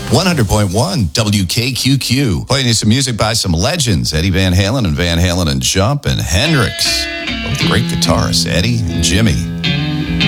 100.1 WKQQ. Playing you some music by some legends, Eddie Van Halen and Jump, and Hendrix. Both great guitarists, Eddie and Jimmy.